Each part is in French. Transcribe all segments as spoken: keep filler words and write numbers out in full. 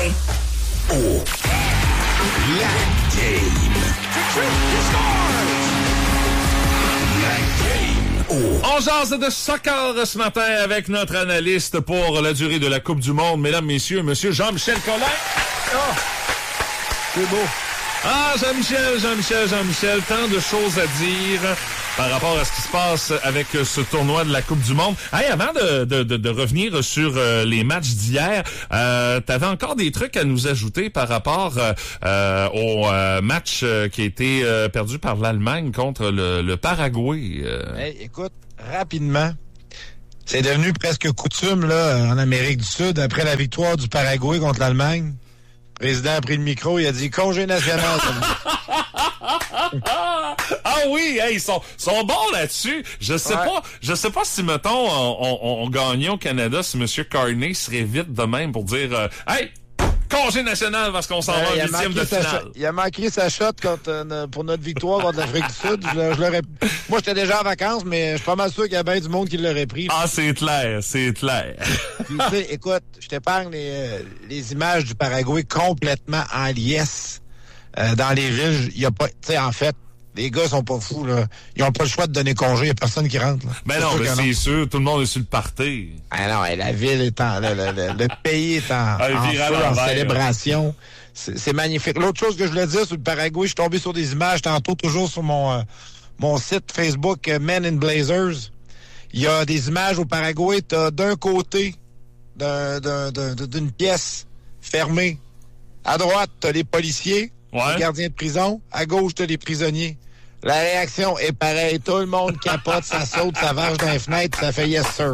au La Game. La Game. On jase de soccer ce matin avec notre analyste pour la durée de la Coupe du Monde. Mesdames, messieurs, monsieur Jean-Michel Collin. Oh, c'est beau. Ah, Jean-Michel, Jean-Michel, Jean-Michel, tant de choses à dire par rapport à ce qui se passe avec ce tournoi de la Coupe du Monde. Hey, avant de, de, de, de revenir sur euh, les matchs d'hier, euh, t'avais encore des trucs à nous ajouter par rapport euh, au euh, match euh, qui a été euh, perdu par l'Allemagne contre le, le Paraguay. Euh. Hey, écoute, rapidement, c'est devenu presque coutume là en Amérique du Sud, après la victoire du Paraguay contre l'Allemagne. Le président a pris le micro, il a dit « Congé national ». Ah oui, hey, ils sont, sont bons là-dessus. Je sais Ouais. pas, je sais pas si, mettons, on, on, on gagnait au Canada, si M. Carney serait vite de même pour dire euh, hey, congé national parce qu'on s'en Euh, va il, en a huitième de manqué sa finale. shot- il a manqué sa shot contre, euh, pour notre victoire contre l'Afrique du Sud. Je, je l'aurais... Moi, j'étais déjà en vacances, mais je suis pas mal sûr qu'il y a bien du monde qui l'aurait pris. Ah, c'est clair, c'est clair. Puis, tu sais, écoute, je t'épargne les, euh, les images du Paraguay complètement en liesse. Euh, dans les villes, il y a pas... Tu sais, en fait, les gars sont pas fous, là. Ils ont pas le choix de donner congé. Il y a personne qui rentre, là. Ben non, sûr ben que c'est sûr, tout le monde est sur le party. Ah non, et la ville est en... Le, le, le, le pays est en, Ah, en viral feu, en l'envers. célébration. C'est, c'est magnifique. L'autre chose que je voulais dire sur le Paraguay, je suis tombé sur des images tantôt, toujours sur mon, euh, mon site Facebook euh, Men in Blazers. Il y a des images au Paraguay. T'as d'un côté d'un, d'un, d'un, d'une pièce fermée. À droite, t'as les policiers, Ouais. les gardiens de prison. À gauche, t'as les prisonniers. La réaction est pareille. Tout le monde capote, ça saute, ça varge dans les fenêtres, ça fait « yes, sir ».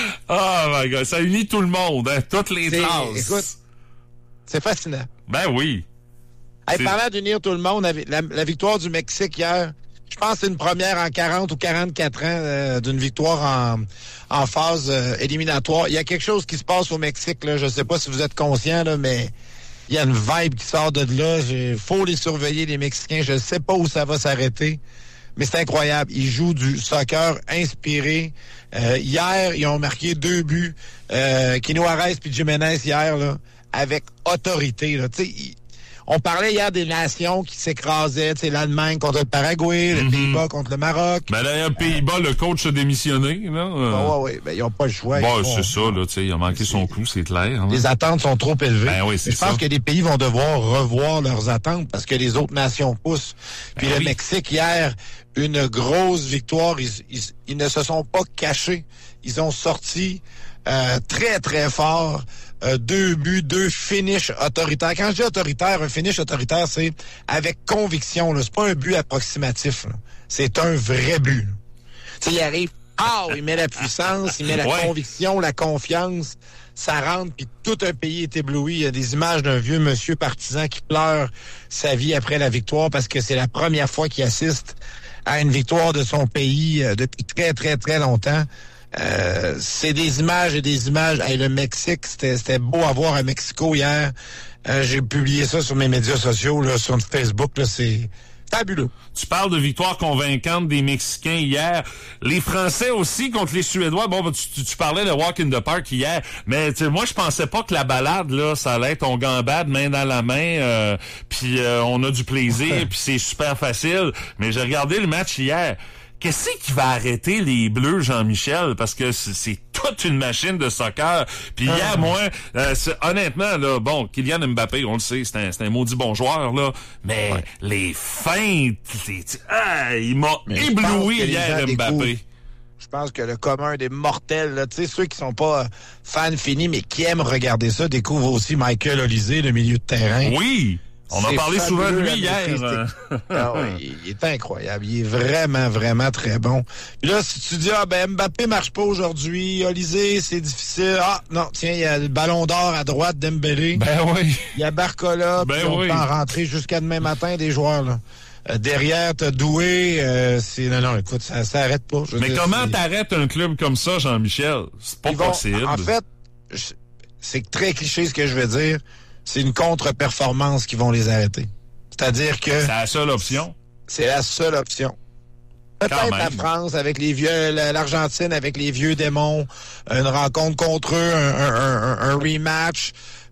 Oh my God, ça unit tout le monde, hein, toutes les C'est- classes. écoute, c'est fascinant. Ben oui. Hey, C'est- parlant d'unir tout le monde, la, la- la victoire du Mexique hier, je pense que c'est une première en quarante ou quarante-quatre ans euh, d'une victoire en, en phase euh, éliminatoire. Il y a quelque chose qui se passe au Mexique, là. Je sais pas si vous êtes conscient, là, mais il y a une vibe qui sort de là. Il faut les surveiller, les Mexicains. Je sais pas où ça va s'arrêter, mais c'est incroyable. Ils jouent du soccer inspiré. Euh, hier, ils ont marqué deux buts. Euh, Kino Arez puis Jiménez hier, là, avec autorité. Là. Tu sais, ils- on parlait hier des nations qui s'écrasaient. Tu sais, l'Allemagne contre le Paraguay, les Pays-Bas contre le Maroc. Ben d'ailleurs, Pays-Bas, le coach a démissionné, là. euh. Ah ouais, ouais, ben, ils n'ont pas le choix. Bon, Ils font- c'est ça, là, tu sais, il a manqué son coup, c'est clair. Hein? Les attentes sont trop élevées. Ben oui, c'est Je pense ça. que les pays vont devoir revoir leurs attentes parce que les autres nations poussent. Puis Ben le oui. Mexique, hier, une grosse victoire. Ils, ils- ils ne se sont pas cachés. Ils ont sorti euh, très, très fort. Euh, deux buts, deux finishes autoritaires. Quand je dis autoritaire, un finish autoritaire, c'est avec conviction. Là. C'est pas un but approximatif. Là. C'est un vrai but. là. Tu sais, il arrive, ah, il met la puissance, il met la Ouais. conviction, la confiance. Ça rentre, puis tout un pays est ébloui. Il y a des images d'un vieux monsieur partisan qui pleure sa vie après la victoire parce que c'est la première fois qu'il assiste à une victoire de son pays euh, depuis très, très, très longtemps. Euh, c'est des images et des images. Hey, le Mexique, c'était, c'était beau à voir à Mexico hier. Euh, j'ai publié ça sur mes médias sociaux, là, sur Facebook. Là, c'est fabuleux. Tu parles de victoire convaincante des Mexicains hier. Les Français aussi contre les Suédois. Bon, ben, tu, tu, tu parlais de Walk in the Park hier, mais tu sais, moi, je pensais pas que la balade, là, ça allait être on gambade main dans la main, euh, puis euh, on a du plaisir, puis c'est super facile. Mais j'ai regardé le match hier. Qu'est-ce qui va arrêter les Bleus, Jean-Michel? Parce que c'est, c'est toute une machine de soccer. Puis hier, Ah. moi, euh, c'est- honnêtement, là, bon, Kylian Mbappé, on le sait, c'est un, c'est un maudit bon joueur, là. Mais les feintes, les, ah, il m'a Mais je pense ébloui que les hier, gens Mbappé. découvrent. Je pense que le commun des mortels, là, tu sais, ceux qui sont pas euh, fans finis, mais qui aiment regarder ça, découvrent aussi Michael Olysée, le milieu de terrain. Oui! On a C'est parlé souvent de fabuleux, lui la hier. maîtrise euh. technique. Ah oui, il, il est incroyable. Il est vraiment, vraiment très bon. Puis là, si tu dis, ah ben Mbappé marche pas aujourd'hui, Olysée, c'est difficile. Ah non, tiens, il y a le ballon d'or à droite d'Embélé. Ben oui. Il y a Barcola, Ben puis on oui. peut en rentrer jusqu'à demain matin des joueurs, là. Euh, derrière, t'as Doué, euh, c'est... Non, non, écoute, ça s'arrête pas. Je veux Mais dire, comment c'est- t'arrêtes un club comme ça, Jean-Michel? C'est pas Ils vont- possible. En fait, je- c'est très cliché ce que je vais dire. C'est une contre-performance qui vont les arrêter. C'est-à-dire que C'est la seule option. c'est la seule option. Quand Peut-être même. la France avec les vieux, l'Argentine avec les vieux démons, une rencontre contre eux, un, un, un, un rematch.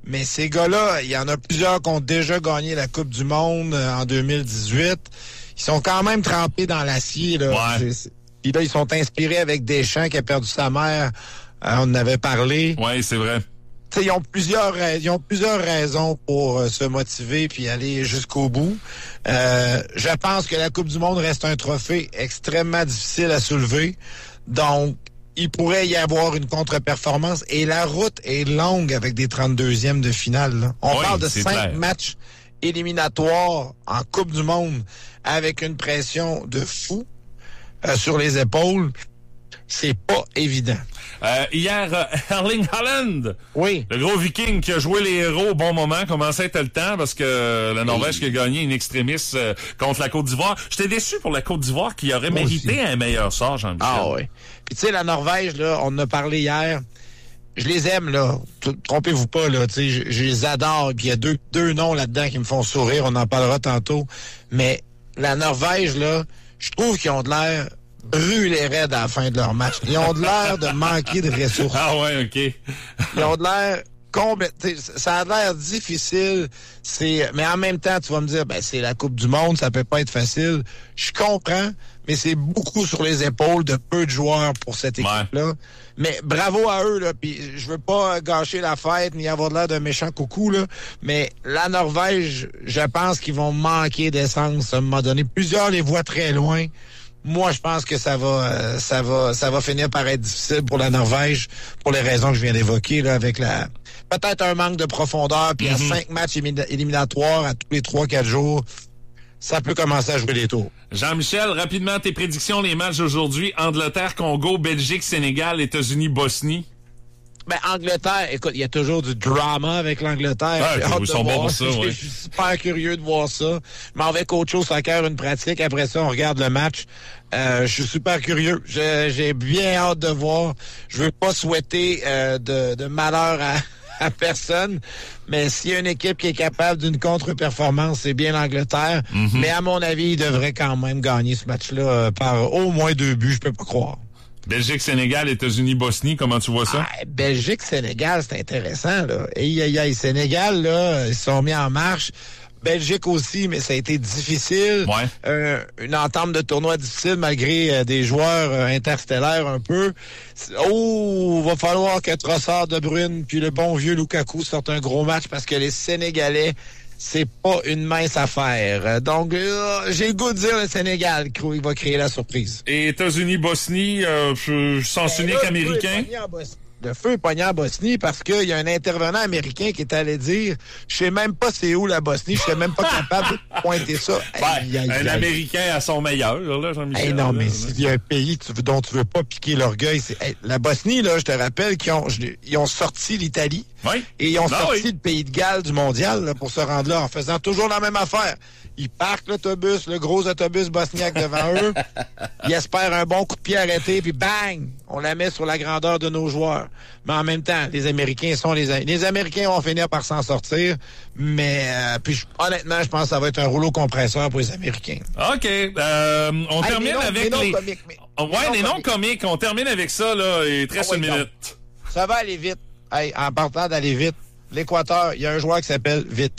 Mais ces gars-là, il y en a plusieurs qui ont déjà gagné la Coupe du Monde euh, en deux mille dix-huit. Ils sont quand même trempés dans l'acier, là. Ouais. Puis là, ils sont inspirés avec Deschamps qui a perdu sa mère. Euh, on en avait parlé. Oui, c'est vrai. T'sais, ils ont plusieurs ils ont plusieurs raisons pour euh, se motiver puis aller jusqu'au bout. Euh, je pense que la Coupe du Monde reste un trophée extrêmement difficile à soulever. Donc, il pourrait y avoir une contre-performance. Et la route est longue avec des trente-deuxièmes de finale. Là. On oui, parle de c'est cinq clair. matchs éliminatoires en Coupe du Monde avec une pression de fou euh, sur les épaules. C'est pas évident. Euh, hier, euh, Erling Haaland, Oui. le gros Viking qui a joué les héros au bon moment, commençait à être le temps parce que euh, la Norvège qui a gagné une extrémis euh, contre la Côte d'Ivoire. J'étais déçu pour la Côte d'Ivoire qui aurait Moi mérité aussi. un meilleur sort, Jean-Michel. Ah oui. Puis tu sais, la Norvège, là, on en a parlé hier. Je les aime, là. T- Trompez-vous pas, là. Tu sais, je, je les adore. Puis il y a deux, deux noms là-dedans qui me font sourire. On en parlera tantôt. Mais la Norvège, là, je trouve qu'ils ont de l'air brûlés raides à la fin de leur match. Ils ont de l'air de manquer de ressources. Ah ouais, OK. Ils ont de l'air complètement... Ça a l'air difficile. C'est, mais en même temps, tu vas me dire, ben c'est la Coupe du Monde, ça peut pas être facile. Je comprends, mais c'est beaucoup sur les épaules de peu de joueurs pour cette équipe-là. Ouais. Mais bravo à eux, là. Puis je veux pas gâcher la fête ni avoir de l'air d'un méchant coucou, là. Mais la Norvège, je pense qu'ils vont manquer d'essence à un moment donné. Plusieurs les voient très loin. Moi, je pense que ça va, euh, ça va, ça va finir par être difficile pour la Norvège pour les raisons que je viens d'évoquer, là, avec la peut-être un manque de profondeur, puis mm-hmm. à cinq matchs émi- éliminatoires à tous les trois, quatre jours, ça peut commencer à jouer les tours. Jean-Michel, rapidement tes prédictions, les matchs d'aujourd'hui: Angleterre, Congo, Belgique, Sénégal, États-Unis, Bosnie. Ben, Angleterre, écoute, il y a toujours du drama avec l'Angleterre. Ah, J'ai hâte ils de sont voir. bons pour ça, ouais. Je suis super curieux de voir ça. Je m'en vais coacher au soccer, une pratique. Après ça, on regarde le match. Euh, je suis super curieux. Je, j'ai bien hâte de voir. Je veux pas souhaiter euh, de, de malheur à, à personne, mais s'il y a une équipe qui est capable d'une contre-performance, c'est bien l'Angleterre. Mm-hmm. Mais à mon avis, il devrait quand même gagner ce match-là euh, par au moins deux buts. Je peux pas croire. Belgique, Sénégal, États-Unis, Bosnie, comment tu vois ça? Ah, Belgique, Sénégal, c'est intéressant, là. Aïe, aïe, aïe, Sénégal, là, ils se sont mis en marche. Belgique aussi, mais ça a été difficile. Ouais. Euh, une entame de tournoi difficile malgré euh, des joueurs euh, interstellaires un peu. Oh, va falloir que Trossard, De Bruyne puis le bon vieux Lukaku sortent un gros match parce que les Sénégalais, c'est pas une mince affaire. Donc, euh, j'ai le goût de dire le Sénégal, il va créer la surprise. Et États-Unis, Bosnie, euh, sens unique là, américain? Le feu est pogné en Bosnie parce qu'il y a un intervenant américain qui est allé dire « Je sais même pas c'est où la Bosnie, je serais même pas capable de pointer ça. » Ben, aïe, aïe, un aïe. Américain à son meilleur, là, Jean-Michel. Hey, non, là, mais là. s'il y a un pays tu, dont tu veux pas piquer l'orgueil, c'est hey, la Bosnie, là, je te rappelle qu'ils ont, ils ont sorti l'Italie Oui. et ils ont Ben sorti oui. le pays de Galles du mondial là, pour se rendre là en faisant toujours la même affaire. Ils parquent l'autobus, le gros autobus bosniaque devant eux. Ils espèrent un bon coup de pied arrêté, puis bang! On la met sur la grandeur de nos joueurs. Mais en même temps, les Américains sont les... Les Américains vont finir par s'en sortir, mais euh, puis je- honnêtement, je pense que ça va être un rouleau compresseur pour les Américains. OK. Euh, on Hey, termine les noms- avec les noms les... comiques, mais- Oh, ouais, les les noms noms comiques. On termine avec ça, là. Il te reste Ah ouais, une donc. minute. Ça va aller vite. Hey, en partant d'aller vite, l'Équateur, il y a un joueur qui s'appelle Vite.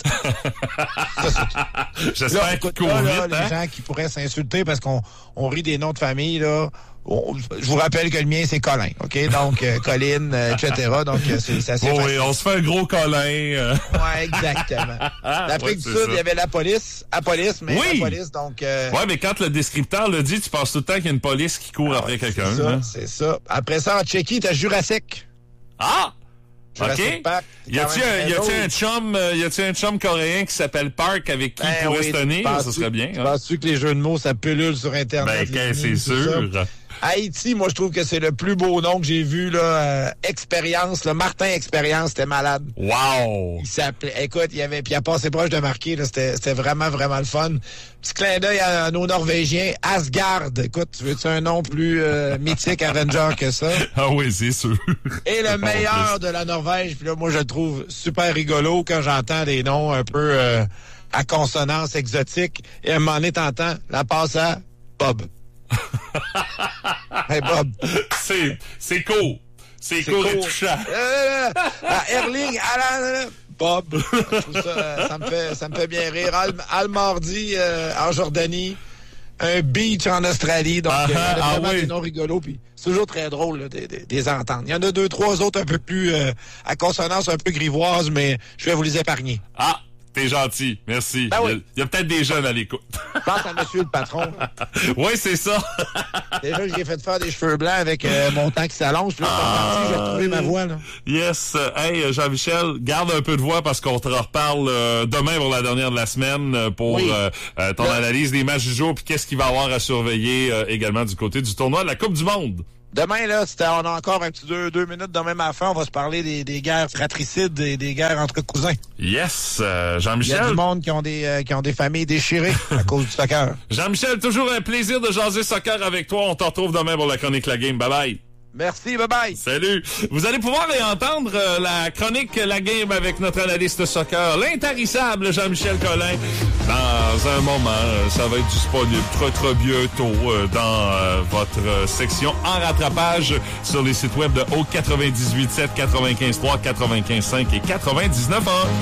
Ça, c'est- J'espère Là, qu'il écoute, court là, là, vite, les hein? gens qui pourraient s'insulter parce qu'on on rit des noms de famille, là. On- je vous rappelle que le mien, c'est Colin, OK? Donc, euh, Colline, euh, et cetera. Donc, euh, c'est c'est assez Oh, facile. oui, on se fait un gros câlin. euh. Ouais, exactement. L'Afrique Ouais, du c'est Sud, ça. il y avait la police. À police, mais Oui. la police, donc... Euh, Ouais, mais quand le descripteur le dit, tu penses tout le temps qu'il y a une police qui court ah, après ouais, quelqu'un. C'est ça, hein? c'est ça. Après ça, en Tchéquie, t'as Jurassic. Ah! Jurassic OK. Park, Y a-tu quand un, même y a-tu très un chum, euh, y a-tu un chum coréen qui s'appelle Park avec qui Ben il pourrait oui, se tenir? Ça penses-tu- serait bien. tu Hein? Penses-tu que les jeux de mots, ça pullule sur Internet? Ben, qu'est- les c'est memes, tout sûr. ça? Haïti, moi, je trouve que c'est le plus beau nom que j'ai vu, là. Euh, Expérience, le Martin Expérience, c'était malade. Wow! Il s'appelait, écoute, il avait, puis il a passé proche de marquer, là. C'était, c'était vraiment, vraiment le fun. Petit clin d'œil à, à nos Norvégiens. Asgard. Écoute, tu veux-tu un nom plus euh, mythique Avenger que ça? Ah oui, c'est sûr. Et le En meilleur de la Norvège, puis là, moi, je le trouve super rigolo quand j'entends des noms un peu euh, à consonance exotique. Et à un moment donné, t'entends la passe à Bob. Hey, Bob. C'est, c'est court. C'est C'est court et court. touchant. Euh, à Erling, Haaland, Bob. Je trouve ça, ça, me fait, ça me fait bien rire. Al, Al Mardi euh, en Jordanie. Un beach en Australie. Donc, ah, il y a ah, vraiment oui. des noms rigolos. Puis c'est toujours très drôle là, des, des, des entendre. Il y en a deux, trois autres un peu plus euh, à consonance un peu grivoise, mais je vais vous les épargner. Ah, t'es gentil. Merci. Ben oui. Il y a, il y a peut-être des jeunes à l'écoute. Je pense à monsieur le patron. Oui, c'est ça. Déjà que j'ai fait faire des cheveux blancs avec euh, mon temps qui s'allonge. Puis là, Ah, j'ai retrouvé ma voix. Là. Yes. Hey, Jean-Michel, garde un peu de voix parce qu'on te reparle euh, demain pour la dernière de la semaine euh, pour Oui. euh, euh, ton Là. analyse des matchs du jour puis qu'est-ce qu'il va y avoir à surveiller euh, également du côté du tournoi de la Coupe du Monde. Demain, là, c'était, on a encore un petit deux, deux minutes demain à la fin. On va se parler des, des guerres fratricides et des guerres entre cousins. Yes. Euh, Il y a Jean-Michel. du monde qui ont des, euh, qui ont des familles déchirées à cause du soccer. Jean-Michel, toujours un plaisir de jaser soccer avec toi. On te retrouve demain pour la chronique La Game. Bye bye. Merci, bye bye. Salut! Vous allez pouvoir réentendre euh, la chronique La Game avec notre analyste soccer, l'intarissable Jean-Michel Collin. Dans un moment, euh, ça va être disponible très très bientôt euh, dans euh, votre euh, section en rattrapage sur les sites web de Haute quatre-vingt-dix-huit sept, quatre-vingt-quinze trois, quatre-vingt-quinze cinq et quatre-vingt-dix-neuf un.